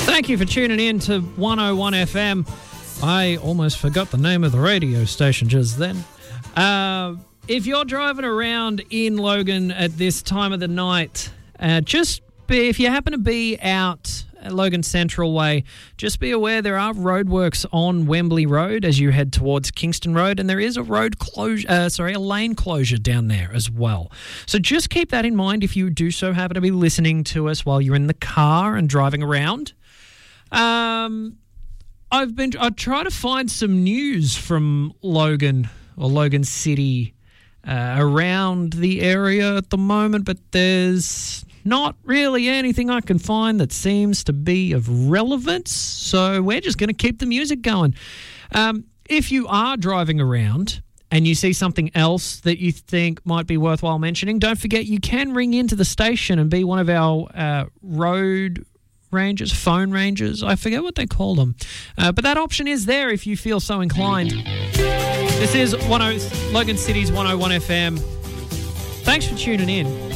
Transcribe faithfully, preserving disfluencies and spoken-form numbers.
Thank you for tuning in to one oh one F M. I almost forgot the name of the radio station just then. Uh, if you're driving around in Logan at this time of the night, uh, just be, if you happen to be out at Logan Central Way, just be aware there are roadworks on Wembley Road as you head towards Kingston Road, and there is a road closure, uh, sorry, a lane closure down there as well. So just keep that in mind if you do so happen to be listening to us while you're in the car and driving around. Um, I've been I try to find some news from Logan or Logan City uh, around the area at the moment, but there's not really anything I can find that seems to be of relevance. So we're just going to keep the music going. Um, if you are driving around and you see something else that you think might be worthwhile mentioning, don't forget you can ring into the station and be one of our uh, road rangers, phone rangers, I forget what they call them. Uh, but that option is there if you feel so inclined. This is Logan City's one oh one F M. Thanks for tuning in.